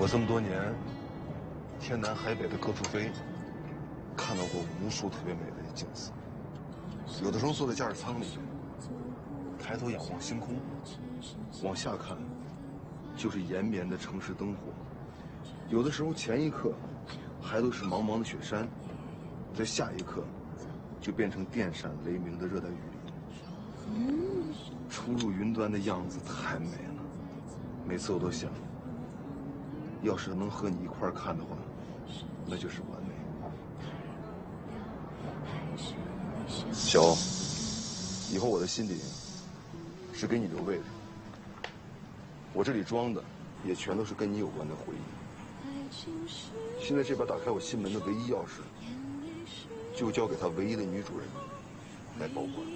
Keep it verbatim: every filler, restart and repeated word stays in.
我这么多年，天南海北的各处飞，看到过无数特别美的景色。有的时候坐在驾驶舱里，抬头仰望星空，往下看，就是延绵的城市灯火。有的时候前一刻还都是茫茫的雪山，在下一刻就变成电闪雷鸣的热带雨林。出入云端的样子太美了，每次我都想，要是能和你一块儿看的话，那就是完美。小欧，以后我的心里是给你留位的，我这里装的也全都是跟你有关的回忆。现在这把打开我心门的唯一钥匙，就交给他唯一的女主人来保管。